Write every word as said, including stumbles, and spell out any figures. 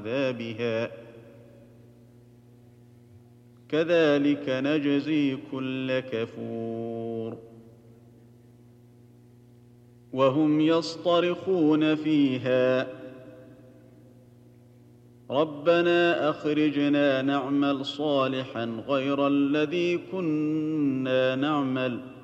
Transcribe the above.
عذابها كذلك نجزي كل كفور. وهم يصطرخون فيها ربنا أخرجنا نعمل صالحا غير الذي كنا نعمل